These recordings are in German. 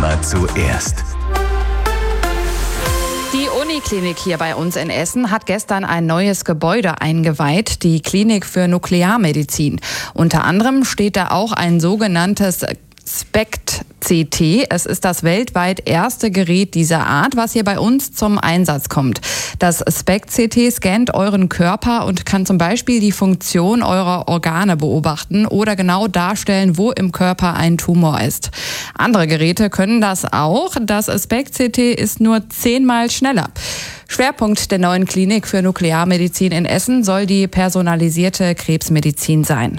immer zuerst. Die Uniklinik hier bei uns in Essen hat gestern ein neues Gebäude eingeweiht, die Klinik für Nuklearmedizin. Unter anderem steht da auch ein sogenanntes SPECT-CT. Es ist das weltweit erste Gerät dieser Art, was hier bei uns zum Einsatz kommt. Das SPECT-CT scannt euren Körper und kann zum Beispiel die Funktion eurer Organe beobachten oder genau darstellen, wo im Körper ein Tumor ist. Andere Geräte können das auch. Das SPECT-CT ist nur 10-mal schneller. Schwerpunkt der neuen Klinik für Nuklearmedizin in Essen soll die personalisierte Krebsmedizin sein.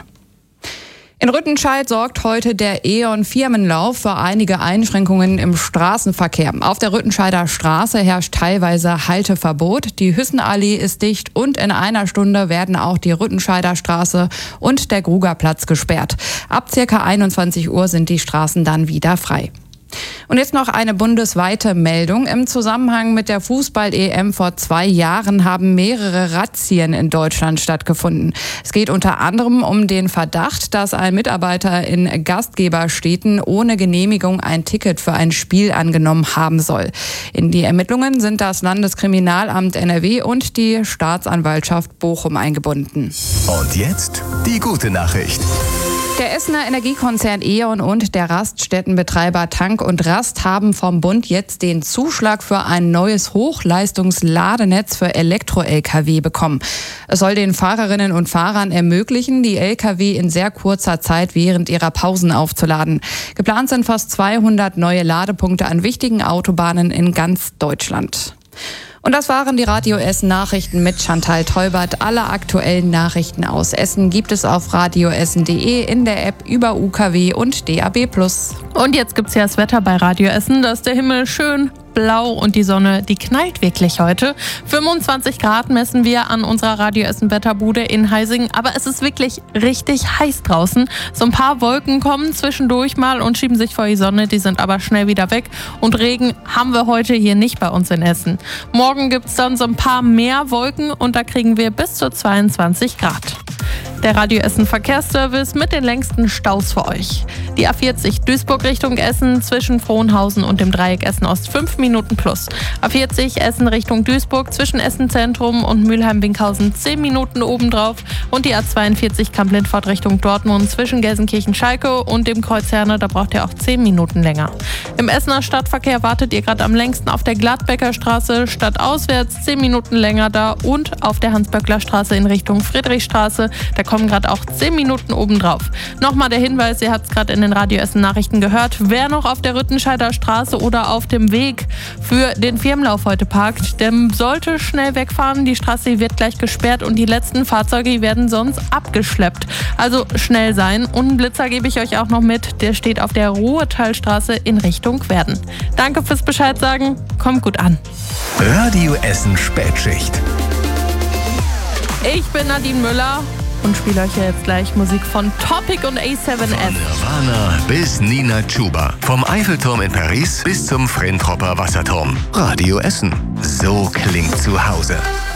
In Rüttenscheid sorgt heute der E.ON-Firmenlauf für einige Einschränkungen im Straßenverkehr. Auf der Rüttenscheider Straße herrscht teilweise Halteverbot. Die Hüssenallee ist dicht und in einer Stunde werden auch die Rüttenscheider Straße und der Grugerplatz gesperrt. Ab ca. 21 Uhr sind die Straßen dann wieder frei. Und jetzt noch eine bundesweite Meldung. Im Zusammenhang mit der Fußball-EM vor 2 Jahren haben mehrere Razzien in Deutschland stattgefunden. Es geht unter anderem um den Verdacht, dass ein Mitarbeiter in Gastgeberstädten ohne Genehmigung ein Ticket für ein Spiel angenommen haben soll. In die Ermittlungen sind das Landeskriminalamt NRW und die Staatsanwaltschaft Bochum eingebunden. Und jetzt die gute Nachricht. Der Essener Energiekonzern E.ON und der Raststättenbetreiber Tank und Rast haben vom Bund jetzt den Zuschlag für ein neues Hochleistungsladenetz für Elektro-Lkw bekommen. Es soll den Fahrerinnen und Fahrern ermöglichen, die Lkw in sehr kurzer Zeit während ihrer Pausen aufzuladen. Geplant sind fast 200 neue Ladepunkte an wichtigen Autobahnen in ganz Deutschland. Und das waren die Radio Essen Nachrichten mit Chantal Teubert. Alle aktuellen Nachrichten aus Essen gibt es auf radioessen.de, in der App, über UKW und DAB+. Und jetzt gibt's ja das Wetter bei Radio Essen. Da ist der Himmel schön blau und die Sonne, die knallt wirklich heute. 25 Grad messen wir an unserer Radio Essen Wetterbude in Heising. Aber es ist wirklich richtig heiß draußen. So ein paar Wolken kommen zwischendurch mal und schieben sich vor die Sonne. Die sind aber schnell wieder weg. Und Regen haben wir heute hier nicht bei uns in Essen. Morgen gibt's dann so ein paar mehr Wolken und da kriegen wir bis zu 22 Grad. Der Radio Essen Verkehrsservice mit den längsten Staus für euch. Die A40 Duisburg Richtung Essen zwischen Frohnhausen und dem Dreieck Essen Ost 5 Minuten plus. A40 Essen Richtung Duisburg zwischen Essen Zentrum und Mülheim-Winkhausen 10 Minuten obendrauf. Und die A42 Kamp-Lindfort Richtung Dortmund zwischen Gelsenkirchen-Schalke und dem Kreuz Herne, da braucht ihr auch 10 Minuten länger. Im Essener Stadtverkehr wartet ihr gerade am längsten auf der Gladbecker Straße stadtauswärts 10 Minuten länger da und auf der Hans-Böckler Straße in Richtung Friedrichstraße. Da kommen gerade auch 10 Minuten obendrauf. Nochmal der Hinweis, ihr habt es gerade in den Radio Essen Nachrichten gehört, wer noch auf der Rüttenscheider Straße oder auf dem Weg für den Firmenlauf heute parkt, der sollte schnell wegfahren. Die Straße wird gleich gesperrt und die letzten Fahrzeuge werden sonst abgeschleppt. Also schnell sein. Und einen Blitzer gebe ich euch auch noch mit, der steht auf der Ruhetalstraße in Richtung Werden. Danke fürs Bescheid sagen, kommt gut an. Radio Essen Spätschicht. Ich bin Nadine Müller und spiele euch jetzt gleich Musik von Topic und A7S. Von Nirvana bis Nina Chuba. Vom Eiffelturm in Paris bis zum Frentropper Wasserturm. Radio Essen. So klingt zu Hause.